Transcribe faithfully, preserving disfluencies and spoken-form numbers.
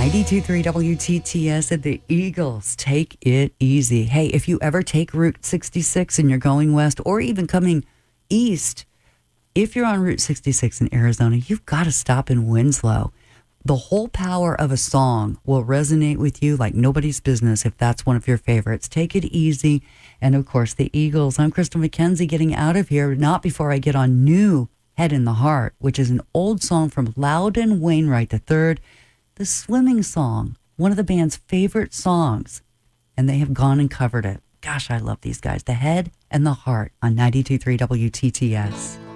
ninety-two point three W T T S at the Eagles. Take it easy. Hey, if you ever take Route sixty-six and you're going west or even coming east, if you're on Route sixty-six in Arizona, you've got to stop in Winslow. The whole power of a song will resonate with you like nobody's business if that's one of your favorites. Take it easy. And of course, the Eagles. I'm Crystal McKenzie getting out of here, not before I get on new Head in the Heart, which is an old song from Loudon Wainwright the third, the swimming song, one of the band's favorite songs. And they have gone and covered it. Gosh, I love these guys. The Head and the Heart on ninety-two point three W T T S.